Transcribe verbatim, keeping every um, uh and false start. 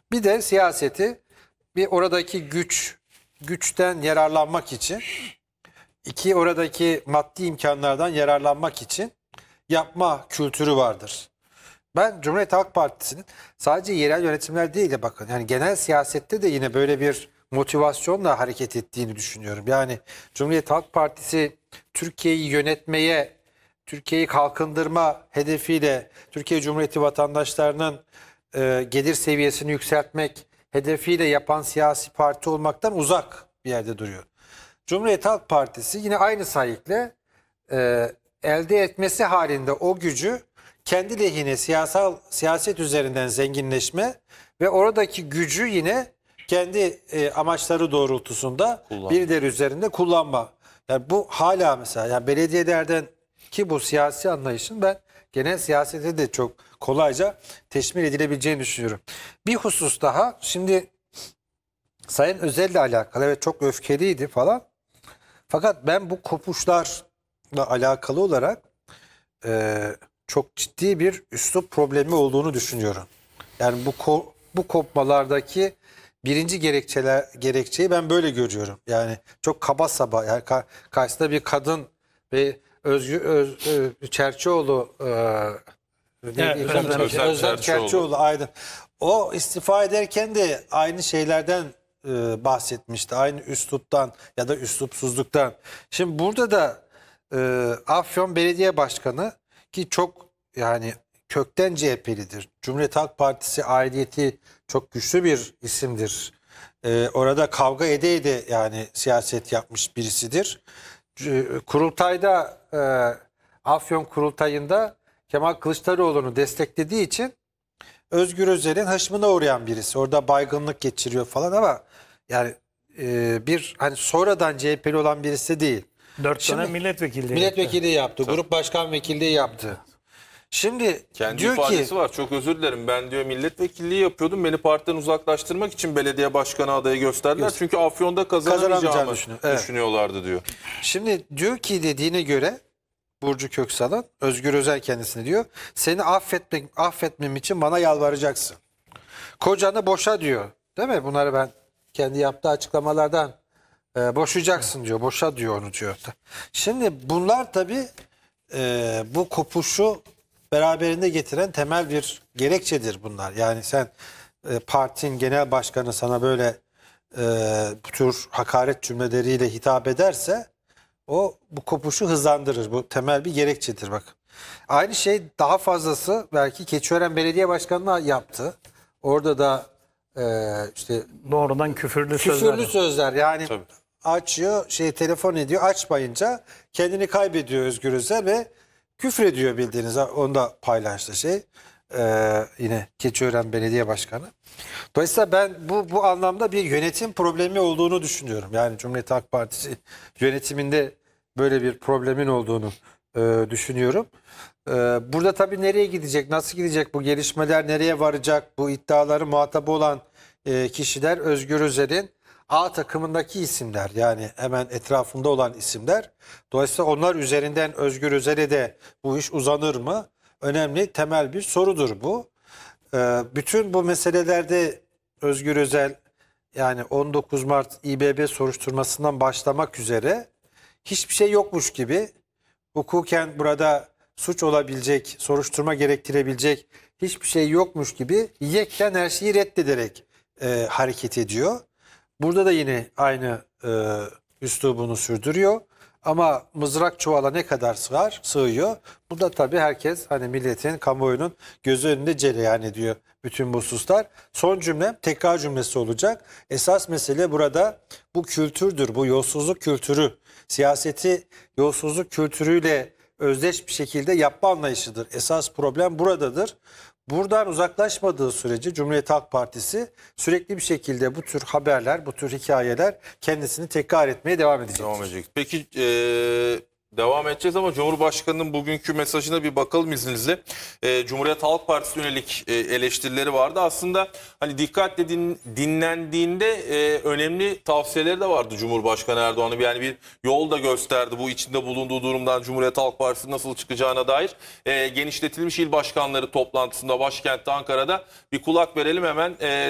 Bir de siyaseti bir oradaki güç güçten yararlanmak için, iki oradaki maddi imkanlardan yararlanmak için yapma kültürü vardır. Ben Cumhuriyet Halk Partisi'nin sadece yerel yönetimler değil de bakın yani genel siyasette de yine böyle bir motivasyonla hareket ettiğini düşünüyorum. Yani Cumhuriyet Halk Partisi Türkiye'yi yönetmeye, Türkiye'yi kalkındırma hedefiyle Türkiye Cumhuriyeti vatandaşlarının e, gelir seviyesini yükseltmek hedefiyle yapan siyasi parti olmaktan uzak bir yerde duruyor. Cumhuriyet Halk Partisi yine aynı sahikle e, elde etmesi halinde o gücü kendi lehine siyasal siyaset üzerinden zenginleşme ve oradaki gücü yine kendi e, amaçları doğrultusunda Kullan. birileri üzerinde kullanma. Yani bu hala mesela yani belediyelerden ki bu siyasi anlayışın ben genel siyasete de çok kolayca teşmil edilebileceğini düşünüyorum. Bir husus daha şimdi Sayın Özel'le alakalı evet çok öfkeliydi falan. Fakat ben bu kopuşlarla alakalı olarak e, çok ciddi bir üslup problemi olduğunu düşünüyorum. Yani bu ko- bu kopmalardaki birinci gerekçeler gerekçeyi ben böyle görüyorum. Yani çok kaba saba yani ka- karşısında bir kadın ve Özgür Öz, Ö- Çerçioğlu e, neydi? Evet, İkram- Özlem Özlem Çerçioğlu. Çerçioğlu aydın. O istifa ederken de aynı şeylerden e, bahsetmişti. Aynı üsluptan ya da üslupsuzluktan. Şimdi burada da e, Afyon Belediye Başkanı ki çok yani kökten C H P'lidir. Cumhuriyet Halk Partisi aidiyeti çok güçlü bir isimdir. E, orada kavga ede ede yani siyaset yapmış birisidir. E, Kurultayda e, Afyon Kurultayı'nda Kemal Kılıçdaroğlu'nu desteklediği için Özgür Özel'in hışmına uğrayan birisi. Orada baygınlık geçiriyor falan ama yani e, bir hani sonradan C H P'li olan birisi değil. Dört Şimdi- tane milletvekili. Milletvekili yaptı, grup başkan vekilliği yaptı. Şimdi Kendi diyor ifadesi ki var. Çok özür dilerim. Ben diyor milletvekilliği yapıyordum. Beni partiden uzaklaştırmak için belediye başkanı adayı gösterdiler. Çünkü Afyon'da kazanamayacağımı Kazanamayacağını düşünüyor, evet. düşünüyorlardı diyor. şimdi diyor ki dediğine göre Burcu Köksal'ın Özgür Özel kendisine diyor. Seni affetmek affetmem için bana yalvaracaksın. Kocanı boşa diyor. Değil mi? Bunları ben kendi yaptığı açıklamalardan e, boşayacaksın diyor. Boşa diyor onu diyor. Şimdi bunlar tabii e, bu kopuşu beraberinde getiren temel bir gerekçedir bunlar. Yani sen e, partinin genel başkanı sana böyle e, bu tür hakaret cümleleriyle hitap ederse o bu kopuşu hızlandırır. Bu temel bir gerekçedir bak. Aynı şey daha fazlası belki Keçiören Belediye Başkanı'na yaptı. Orada da e, işte Doğrudan küfürlü, küfürlü sözler. sözler yani Tabii. açıyor şey telefon ediyor açmayınca kendini kaybediyor Özgür Özel ve küfür ediyor bildiğiniz onu da paylaştı şey e, yine Keçiören Belediye Başkanı. Dolayısıyla ben bu bu anlamda bir yönetim problemi olduğunu düşünüyorum. Yani Cumhuriyet Halk Partisi yönetiminde böyle bir problemin olduğunu e, düşünüyorum. E, burada tabii nereye gidecek, nasıl gidecek bu gelişmeler, nereye varacak bu iddiaları muhatabı olan e, kişiler Özgür Özel'in A takımındaki isimler yani hemen etrafında olan isimler. Dolayısıyla onlar üzerinden Özgür Özel'e de bu iş uzanır mı? Önemli temel bir sorudur bu. Ee, bütün bu meselelerde Özgür Özel yani on dokuz Mart İBB soruşturmasından başlamak üzere hiçbir şey yokmuş gibi hukuken burada suç olabilecek, soruşturma gerektirebilecek hiçbir şey yokmuş gibi yekten her şeyi reddederek e, hareket ediyor. Burada da yine aynı e, üslubunu sürdürüyor. Ama mızrak çuvala ne kadar sığar, sığıyor. Bu da tabii herkes hani milletin, kamuoyunun gözü önünde cereyan ediyor bütün bu hususlar. Son cümlem tekrar cümlesi olacak. Esas mesele burada bu kültürdür, bu yolsuzluk kültürü. Siyaseti yolsuzluk kültürüyle özdeş bir şekilde yapma anlayışıdır. Esas problem buradadır. Buradan uzaklaşmadığı sürece Cumhuriyet Halk Partisi sürekli bir şekilde bu tür haberler, bu tür hikayeler kendisini tekrar etmeye devam edecektir. Devam edecek. Peki eee, devam edeceğiz ama Cumhurbaşkanı'nın bugünkü mesajına bir bakalım izninizle. Eee, Cumhuriyet Halk Partisi yönelik eee, eleştirileri vardı. Aslında hani dikkatle din, dinlendiğinde eee, önemli tavsiyeleri de vardı Cumhurbaşkanı Erdoğan'ın. Yani bir yol da gösterdi bu içinde bulunduğu durumdan Cumhuriyet Halk Partisi nasıl çıkacağına dair. Eee, genişletilmiş il başkanları toplantısında başkentte Ankara'da bir kulak verelim hemen. Eee